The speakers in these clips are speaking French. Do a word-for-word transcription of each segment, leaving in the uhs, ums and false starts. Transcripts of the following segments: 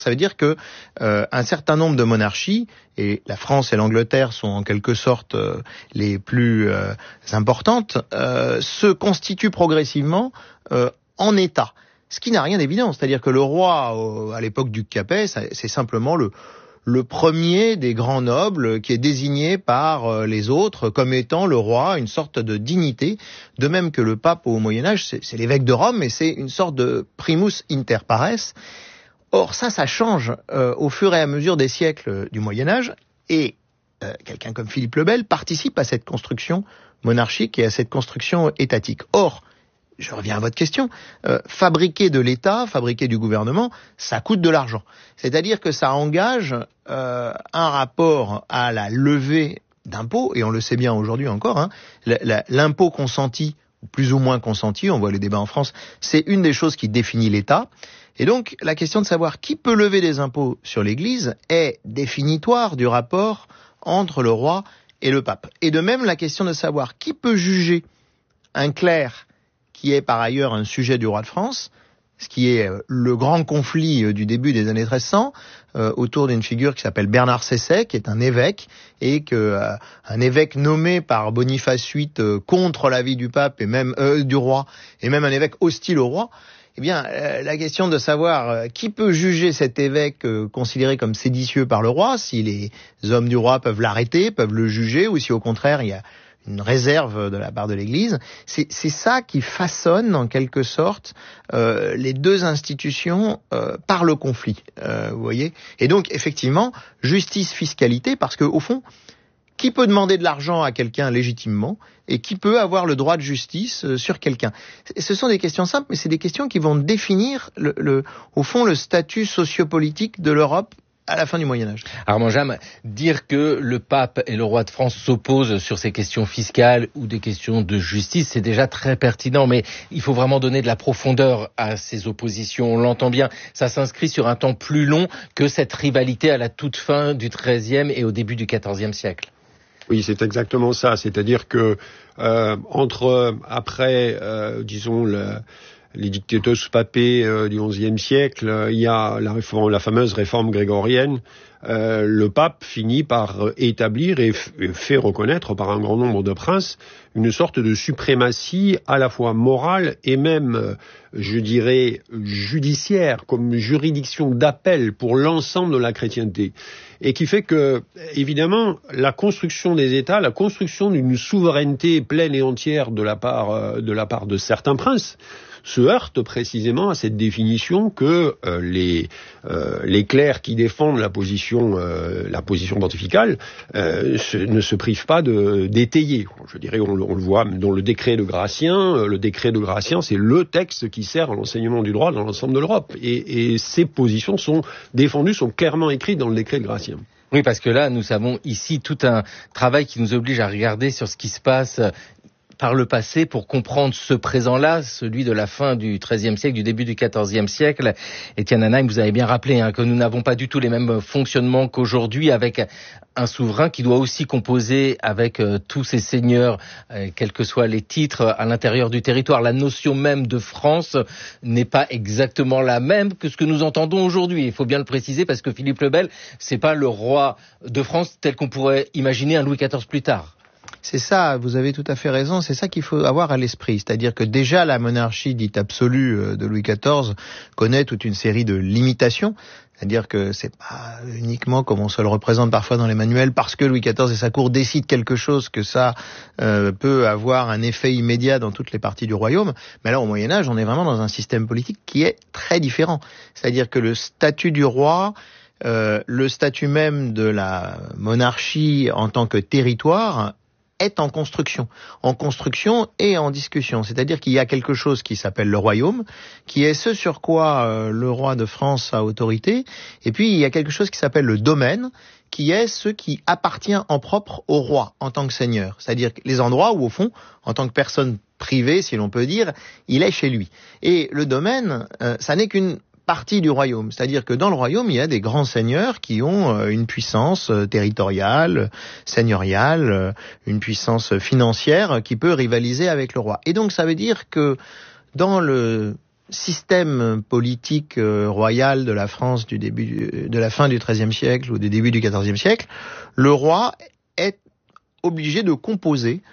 Ça veut dire que euh, un certain nombre de monarchies, et la France et l'Angleterre sont en quelque sorte euh, les plus euh, importantes, euh, se constituent progressivement euh, en État. Ce qui n'a rien d'évident, c'est-à-dire que le roi, euh, à l'époque du Capet, c'est simplement le le premier des grands nobles qui est désigné par euh, les autres comme étant le roi, une sorte de dignité, de même que le pape au Moyen-Âge, c'est l'évêque de Rome, et c'est une sorte de primus inter pares. Or, ça, ça change euh, au fur et à mesure des siècles du Moyen-Âge, et euh, quelqu'un comme Philippe le Bel participe à cette construction monarchique et à cette construction étatique. Or, je reviens à votre question, euh, fabriquer de l'État, fabriquer du gouvernement, ça coûte de l'argent. C'est-à-dire que ça engage euh, un rapport à la levée d'impôts, et on le sait bien aujourd'hui encore, hein, l'impôt consenti, plus ou moins consenti, on voit les débats en France, c'est une des choses qui définit l'État. Et donc, la question de savoir qui peut lever des impôts sur l'Église est définitoire du rapport entre le roi et le pape. Et de même, la question de savoir qui peut juger un clerc qui est par ailleurs un sujet du roi de France, ce qui est le grand conflit du début des années treize cents, euh, autour d'une figure qui s'appelle Bernard Cesset, qui est un évêque, et que euh, un évêque nommé par Boniface huit euh, contre l'avis du pape et même euh, du roi, et même un évêque hostile au roi. Eh bien, euh, la question de savoir euh, qui peut juger cet évêque euh, considéré comme séditieux par le roi, si les hommes du roi peuvent l'arrêter, peuvent le juger, ou si au contraire il y a une réserve de la part de l'Église, c'est ça qui façonne en quelque sorte euh, les deux institutions euh, par le conflit, euh, vous voyez. Et donc effectivement, justice, fiscalité, parce que au fond, qui peut demander de l'argent à quelqu'un légitimement et qui peut avoir le droit de justice euh, sur quelqu'un? Ce sont des questions simples, mais c'est des questions qui vont définir le, le, au fond le statut sociopolitique de l'Europe à la fin du Moyen-Âge. Armand Jamme, dire que le pape et le roi de France s'opposent sur ces questions fiscales ou des questions de justice, c'est déjà très pertinent, mais il faut vraiment donner de la profondeur à ces oppositions. On l'entend bien, ça s'inscrit sur un temps plus long que cette rivalité à la toute fin du treizième et au début du quatorzième siècle. Oui, c'est exactement ça. C'est-à-dire que euh, entre après, euh, disons, le, les dictatus papés euh, du onzième siècle, euh, il y a la, réforme, la fameuse réforme grégorienne. Euh, le pape finit par établir et fait reconnaître par un grand nombre de princes une sorte de suprématie à la fois morale et même, je dirais, judiciaire, comme juridiction d'appel pour l'ensemble de la chrétienté. Et qui fait que, évidemment, la construction des États, la construction d'une souveraineté pleine et entière de la part, de la part de certains princes, se heurte précisément à cette définition que euh, les, euh, les clercs qui défendent la position, euh, la position pontificale euh, se, ne se privent pas de d'étayer. Je dirais, on, on le voit dans le décret de Gratien. Euh, le décret de Gratien, c'est le texte qui sert à l'enseignement du droit dans l'ensemble de l'Europe. Et, et ces positions sont défendues, sont clairement écrites dans le décret de Gratien. Oui, parce que là, nous avons ici tout un travail qui nous oblige à regarder sur ce qui se passe par le passé pour comprendre ce présent-là, celui de la fin du treizième siècle, du début du quatorzième siècle. Étienne Anaïm, vous avez bien rappelé hein, que nous n'avons pas du tout les mêmes fonctionnements qu'aujourd'hui, avec un souverain qui doit aussi composer avec euh, tous ses seigneurs, euh, quels que soient les titres, à l'intérieur du territoire. La notion même de France n'est pas exactement la même que ce que nous entendons aujourd'hui. Il faut bien le préciser parce que Philippe le Bel, c'est pas le roi de France tel qu'on pourrait imaginer un Louis quatorze plus tard. C'est ça, vous avez tout à fait raison, c'est ça qu'il faut avoir à l'esprit. C'est-à-dire que déjà la monarchie dite absolue de Louis quatorze connaît toute une série de limitations. C'est-à-dire que c'est pas uniquement comme on se le représente parfois dans les manuels, parce que Louis quatorze et sa cour décident quelque chose, que ça euh, peut avoir un effet immédiat dans toutes les parties du royaume. Mais là, au Moyen-Âge, on est vraiment dans un système politique qui est très différent. C'est-à-dire que le statut du roi, euh, le statut même de la monarchie en tant que territoire, est en construction, en construction et en discussion. C'est-à-dire qu'il y a quelque chose qui s'appelle le royaume, qui est ce sur quoi euh, le roi de France a autorité, et puis il y a quelque chose qui s'appelle le domaine, qui est ce qui appartient en propre au roi en tant que seigneur. C'est-à-dire les endroits où, au fond, en tant que personne privée, si l'on peut dire, il est chez lui. Et le domaine, euh, ça n'est qu'une partie du royaume, c'est-à-dire que dans le royaume, il y a des grands seigneurs qui ont euh, une puissance euh, territoriale, seigneuriale, euh, une puissance financière qui peut rivaliser avec le roi. Et donc ça veut dire que dans le système politique euh, royal de la France du début, de la fin du treizième siècle ou du début du quatorzième siècle, le roi est obligé de composer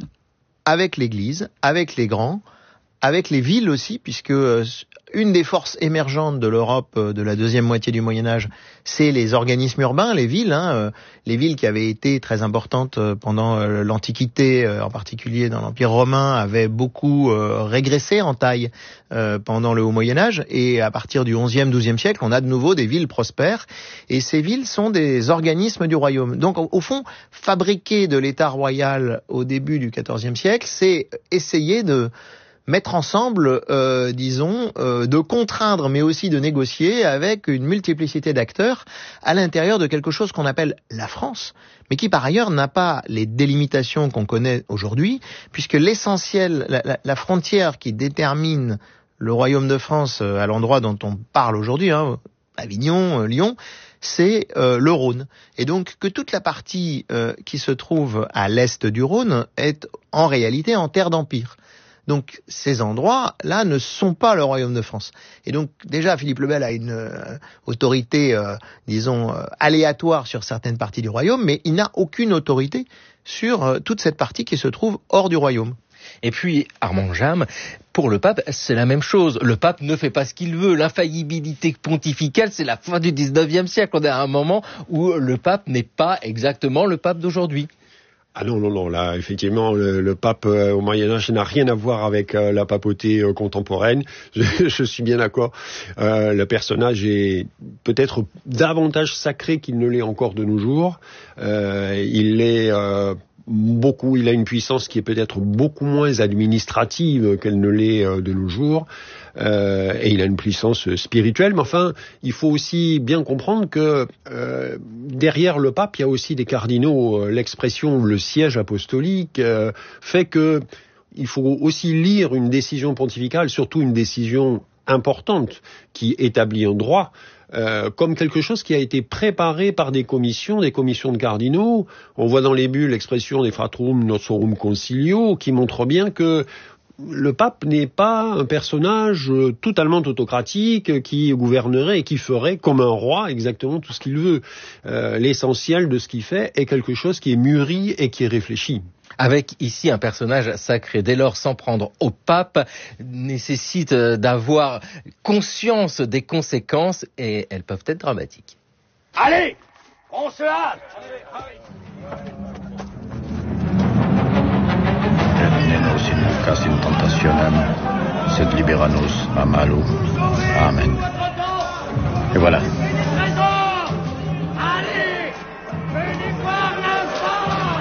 avec l'Église, avec les grands, avec les villes aussi, puisque euh, une des forces émergentes de l'Europe euh, de la deuxième moitié du Moyen-Âge, c'est les organismes urbains, les villes, hein, euh, les villes qui avaient été très importantes euh, pendant euh, l'Antiquité, euh, en particulier dans l'Empire romain, avaient beaucoup euh, régressé en taille euh, pendant le Haut Moyen-Âge, et à partir du onzième, douzième siècle, on a de nouveau des villes prospères, et ces villes sont des organismes du royaume. Donc au, au fond, fabriquer de l'État royal au début du quatorzième siècle, c'est essayer de mettre ensemble, euh, disons, euh, de contraindre, mais aussi de négocier avec une multiplicité d'acteurs à l'intérieur de quelque chose qu'on appelle la France, mais qui par ailleurs n'a pas les délimitations qu'on connaît aujourd'hui, puisque l'essentiel, la, la, la frontière qui détermine le royaume de France à l'endroit dont on parle aujourd'hui, hein, Avignon, euh, Lyon, c'est euh, le Rhône. Et donc que toute la partie euh, qui se trouve à l'est du Rhône est en réalité en terre d'empire. Donc ces endroits-là ne sont pas le royaume de France. Et donc déjà Philippe le Bel a une euh, autorité, euh, disons, euh, aléatoire sur certaines parties du royaume, mais il n'a aucune autorité sur euh, toute cette partie qui se trouve hors du royaume. Et puis, Armand Jamme, pour le pape, c'est la même chose. Le pape ne fait pas ce qu'il veut. L'infaillibilité pontificale, c'est la fin du dix-neuvième siècle. On est à un moment où le pape n'est pas exactement le pape d'aujourd'hui. Ah non, non, non, là, effectivement, le, le pape euh, au Moyen-Âge n'a rien à voir avec euh, la papauté euh, contemporaine. Je, je suis bien d'accord. Euh, le personnage est peut-être davantage sacré qu'il ne l'est encore de nos jours. Euh, il est... Euh, beaucoup, il a une puissance qui est peut-être beaucoup moins administrative qu'elle ne l'est euh, de nos jours, euh, et il a une puissance spirituelle, mais enfin, il faut aussi bien comprendre que euh, derrière le pape, il y a aussi des cardinaux. L'expression le siège apostolique euh, fait que il faut aussi lire une décision pontificale, surtout une décision importante qui établit un droit, Euh, comme quelque chose qui a été préparé par des commissions, des commissions de cardinaux. On voit dans les bulles l'expression des fratrum nosorum concilio, qui montre bien que le pape n'est pas un personnage totalement autocratique qui gouvernerait et qui ferait comme un roi exactement tout ce qu'il veut. Euh, l'essentiel de ce qu'il fait est quelque chose qui est mûri et qui est réfléchi. Avec ici un personnage sacré. Dès lors, s'en prendre au pape nécessite d'avoir conscience des conséquences, et elles peuvent être dramatiques. Allez, on se hâte. Nenos in casim tentationem, sed libera-nos a malo. Amen. Et voilà. Allez, venez voir l'enfant.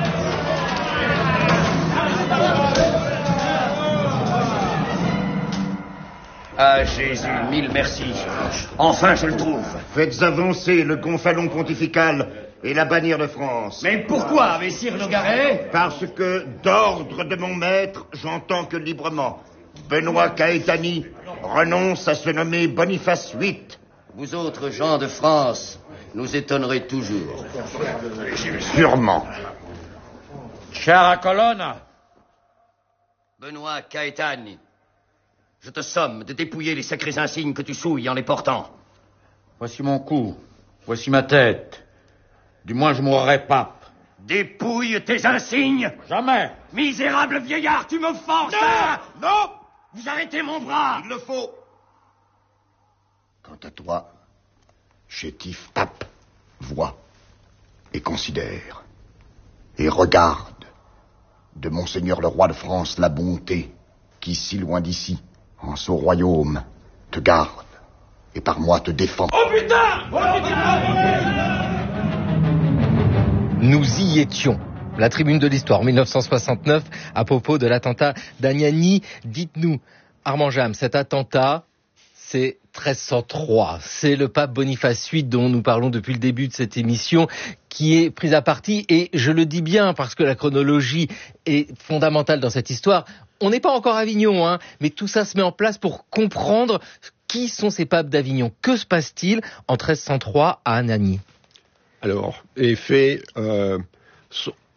Ah, Jésus, mille merci. Enfin, je le trouve. Faites avancer le gonfalon pontifical et la bannière de France. Mais pourquoi, Messire Nogaret? Parce que, d'ordre de mon maître, j'entends que librement, Benoît Caetani renonce à se nommer Boniface huit. Vous autres gens de France nous étonnerez toujours. Sûrement. Chara Colonna. Benoît Caetani, je te somme de dépouiller les sacrés insignes que tu souilles en les portant. Voici mon cou, voici ma tête. Du moins je mourrai pape. Dépouille tes insignes. Jamais. Misérable vieillard, tu me forces. Non, non. Vous arrêtez mon bras. Il le faut. Quant à toi, chétif pape, vois et considère et regarde de Monseigneur le roi de France la bonté qui, si loin d'ici, en ce royaume, te garde et par moi te défend. Oh putain, oh, putain. Nous y étions. La tribune de l'histoire, mille neuf cent soixante-neuf, à propos de l'attentat d'Anagni. Dites-nous, Armand Jamme, cet attentat, c'est treize cent trois. C'est le pape Boniface huit dont nous parlons depuis le début de cette émission qui est pris à partie. Et je le dis bien parce que la chronologie est fondamentale dans cette histoire. On n'est pas encore à Avignon, hein, mais tout ça se met en place pour comprendre qui sont ces papes d'Avignon. Que se passe-t-il en treize cent trois à Anagni ? Alors, les faits, euh,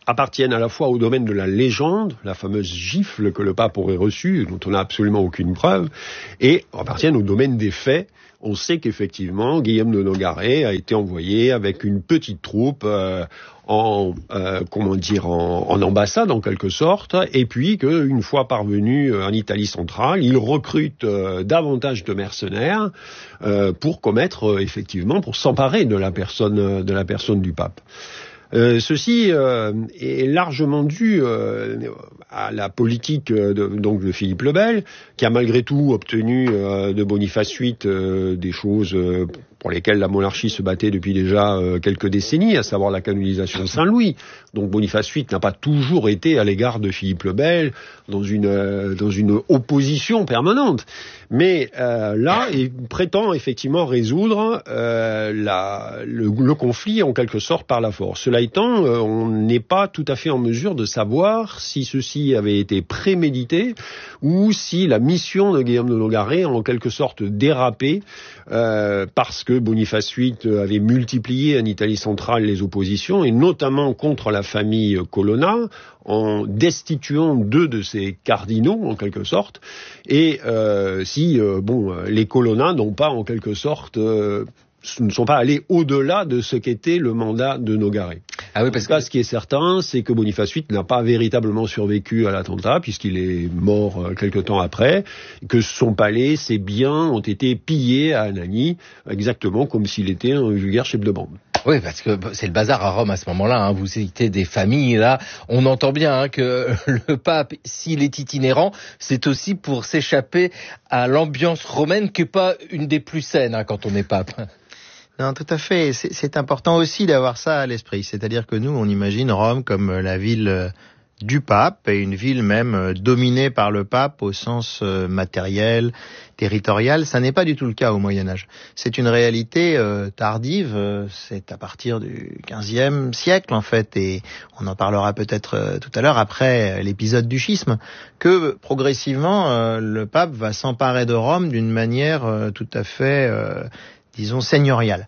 appartiennent à la fois au domaine de la légende, la fameuse gifle que le pape aurait reçue, dont on n'a absolument aucune preuve, et appartiennent au domaine des faits. On sait qu'effectivement, Guillaume de Nogaret a été envoyé avec une petite troupe euh, en, euh, comment dire, en, en ambassade en quelque sorte, et puis qu'une fois parvenu en Italie centrale, il recrute euh, davantage de mercenaires euh, pour commettre euh, effectivement, pour s'emparer de la personne, de la personne du pape. Euh, ceci euh, est largement dû euh, à la politique euh, de, donc de Philippe le Bel, qui a malgré tout obtenu euh, de Boniface huit euh, des choses euh, pour lesquelles la monarchie se battait depuis déjà euh, quelques décennies, à savoir la canonisation de Saint-Louis. Donc Boniface huit n'a pas toujours été à l'égard de Philippe le Bel dans une euh, dans une opposition permanente. Mais euh, là, il prétend effectivement résoudre euh, la, le, le conflit en quelque sorte par la force. Cela étant, euh, on n'est pas tout à fait en mesure de savoir si ceci avait été prémédité ou si la mission de Guillaume de Nogaret a en quelque sorte dérapé euh, parce que Boniface huit avait multiplié en Italie centrale les oppositions, et notamment contre la famille Colonna, en destituant deux de ses cardinaux, en quelque sorte, et euh, si, euh, bon, les Colonna n'ont pas, en quelque sorte, euh, ne sont pas allés au-delà de ce qu'était le mandat de Nogaret. Ah oui, parce en tout cas, que ce qui est certain, c'est que Boniface huit n'a pas véritablement survécu à l'attentat, puisqu'il est mort euh, quelque temps après, que son palais, ses biens ont été pillés à Anagni, exactement comme s'il était un vulgaire chef de bande. Oui, parce que c'est le bazar à Rome à ce moment-là. Hein. Vous citez des familles, là. On entend bien hein, que le pape, s'il est itinérant, c'est aussi pour s'échapper à l'ambiance romaine, qui n'est pas une des plus saines hein, quand on est pape. Non, tout à fait. C'est, c'est important aussi d'avoir ça à l'esprit. C'est-à-dire que nous, on imagine Rome comme la ville du pape, et une ville même dominée par le pape au sens matériel, territorial. Ça n'est pas du tout le cas au Moyen-Âge. C'est une réalité euh, tardive. Euh, c'est à partir du quinzième siècle, en fait, et on en parlera peut-être euh, tout à l'heure, après l'épisode du schisme, que progressivement, euh, le pape va s'emparer de Rome d'une manière euh, tout à fait... Euh, disons, seigneuriale.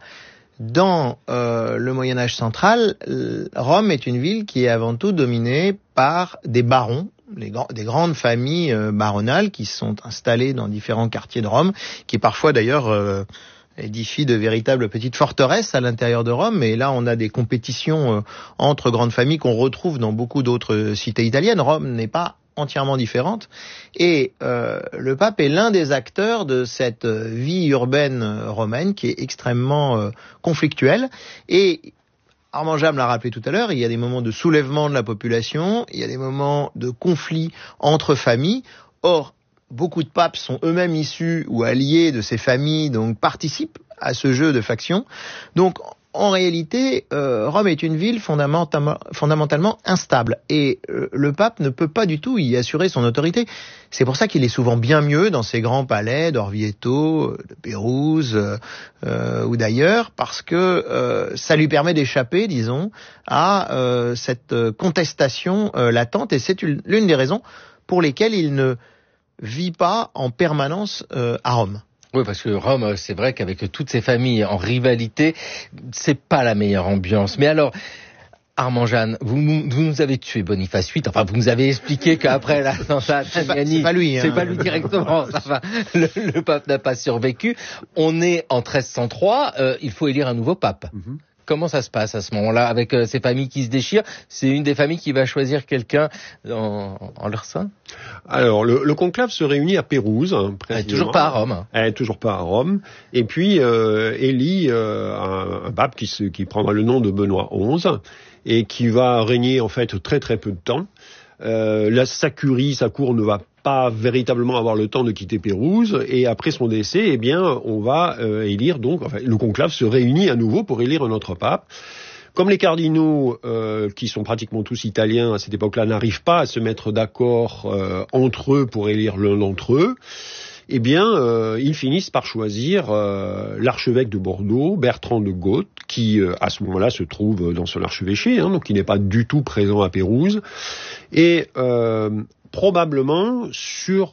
Dans euh, le Moyen-Âge central, Rome est une ville qui est avant tout dominée par des barons, des, grands, des grandes familles euh, baronales qui sont installées dans différents quartiers de Rome, qui parfois d'ailleurs euh, édifient de véritables petites forteresses à l'intérieur de Rome. Et là, on a des compétitions euh, entre grandes familles qu'on retrouve dans beaucoup d'autres cités italiennes. Rome n'est pas entièrement différente, et euh, le pape est l'un des acteurs de cette vie urbaine romaine qui est extrêmement euh, conflictuelle. Et Armand Jam l'a rappelé tout à l'heure, il y a des moments de soulèvement de la population, il y a des moments de conflit entre familles. Or, beaucoup de papes sont eux-mêmes issus ou alliés de ces familles, donc participent à ce jeu de factions. Donc, en réalité, euh, Rome est une ville fondamentalement, fondamentalement instable, et euh, le pape ne peut pas du tout y assurer son autorité. C'est pour ça qu'il est souvent bien mieux dans ses grands palais d'Orvieto, de Pérouse euh, ou d'ailleurs, parce que euh, ça lui permet d'échapper, disons, à euh, cette contestation euh, latente, et c'est une, l'une des raisons pour lesquelles il ne vit pas en permanence euh, à Rome. Oui, parce que Rome, c'est vrai qu'avec toutes ces familles en rivalité, c'est pas la meilleure ambiance. Mais alors, Armand Jeanne, vous, vous nous avez tué Boniface huit. Enfin, vous nous avez expliqué qu'après l'attentat, c'est, c'est pas lui, hein. C'est pas lui directement. Enfin, le, le pape n'a pas survécu. On est en treize cent trois. Euh, il faut élire un nouveau pape. Mm-hmm. Comment ça se passe à ce moment-là, avec euh, ces familles qui se déchirent? C'est une des familles qui va choisir quelqu'un en, en leur sein? Alors, le, le conclave se réunit à Pérouse. Hein, Elle est toujours pas à Rome. Hein. Elle est toujours pas à Rome. Et puis, euh, élit euh, un, un pape qui, se, qui prendra le nom de Benoît onze et qui va régner en fait très très peu de temps. Euh, la, sa curie, sa cour ne va pas véritablement avoir le temps de quitter Pérouse, et après son décès, eh bien, on va euh, élire donc, enfin, le conclave se réunit à nouveau pour élire un autre pape. Comme les cardinaux, euh, qui sont pratiquement tous italiens à cette époque-là, n'arrivent pas à se mettre d'accord euh, entre eux pour élire l'un d'entre eux, eh bien, euh, ils finissent par choisir euh, l'archevêque de Bordeaux, Bertrand de Got, qui, euh, à ce moment-là, se trouve dans son archevêché, hein, donc qui n'est pas du tout présent à Pérouse, et euh, probablement sur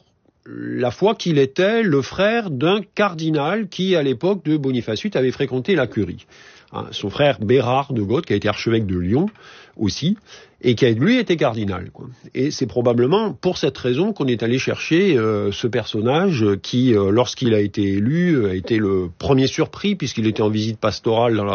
la foi qu'il était le frère d'un cardinal qui, à l'époque de Boniface huit, avait fréquenté la curie. Hein, son frère Bérard de Goth, qui a été archevêque de Lyon aussi, et qui, lui, était cardinal, quoi. Et c'est probablement pour cette raison qu'on est allé chercher euh, ce personnage qui, euh, lorsqu'il a été élu, a été le premier surpris, puisqu'il était en visite pastorale dans la